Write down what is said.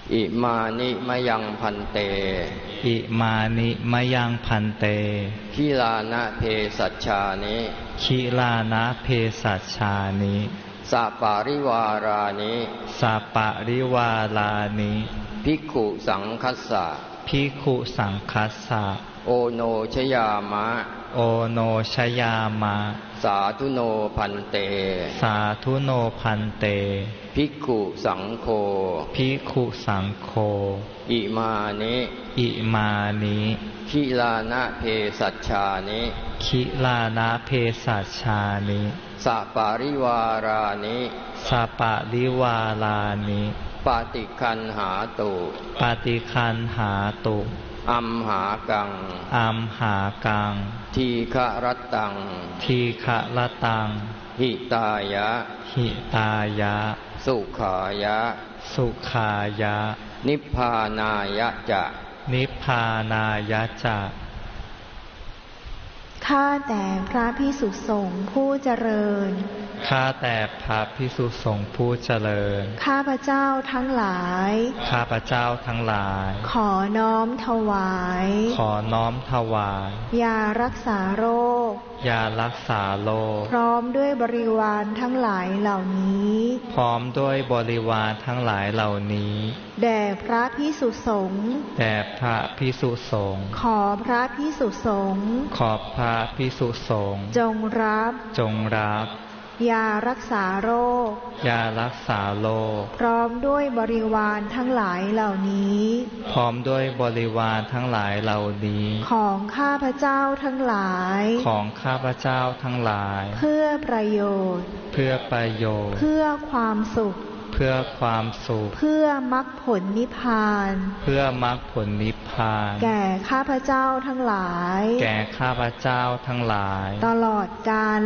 อิมานิมะยังพันเตอิมานิมะยังพันเตคิลานะเพสัชชานิคิลานะเพสัชชานิสัปปาริวารานิสัปปะริวารานิภิกขุสังคัสสะภิกขุสังคัสสะโอโนชยามะโอโนชยามะสาธุโนพันเตสาธุโนพันเตภิกขุสังโฆภิกขุสังโฆอิมานิอิมานิคิลานะเพสัชชานิคิลานะเพสัชชานิสัปปาริวารานิสัปปะริวารานิปฏิคันหาตุปฏิคันหาตุอัมหากังอัมหากังทีฆะรัตตังทีฆะรัตตังหิตายะหิตายะสุขายะสุขายะนิพพานายะจะนิพพานายะจะข้าแต่พระภิกษุสงฆ์ผู้เจริญข้าแต่พระภิกษุสงฆ์ผู้เจริญข้าพเจ้าทั้งหลายข้าพเจ้าทั้งหลายขอน้อมถวายขอน้อมถวายยารักษาโรคยารักษาโรคพร้อมด้วยบริวารทั้งหลายเหล่านี้พร้อมด้วยบริวารทั้งหลายเหล่านี้แด่พระภิกษุสงฆ์แด่พระภิกษุสงฆ์ขอพระภิกษุสงฆ์ขอพระภิกษุสงฆ์จงรับยารักษาโรคยารักษาโรคพร้อมด้วยบริวารทั้งหลายเหล่านี้พร้อมด้วยบริวารทั้งหลายเหล่านี้ของข้าพเจ้าทั้งหลายของข้าพเจ้าทั้งหลายเพื่อประโยชน์เพื่อประโยชน์เพื่อความสุขเพื่อความสุขเพื่อมรรคผลนิพพานเพื่อมรรคผลนิพพานแก่ข้าพเจ้าทั้งหลายแก่ข้าพเจ้าทั้งหลายตลอดกาล